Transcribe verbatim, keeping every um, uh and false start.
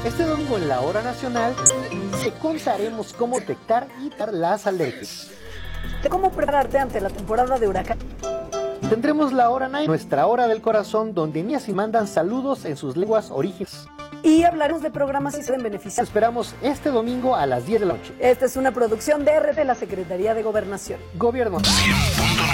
Este domingo en la Hora Nacional te contaremos cómo detectar y dar las alergias. De cómo prepararte ante la temporada de huracán. Tendremos la Hora Night, nuestra hora del corazón, donde niñas y mandan saludos en sus lenguas orígenes. Y hablaremos de programas y se den beneficios. Nos esperamos este domingo a las diez de la noche. Esta es una producción de R T, la Secretaría de Gobernación. Gobierno. cien punto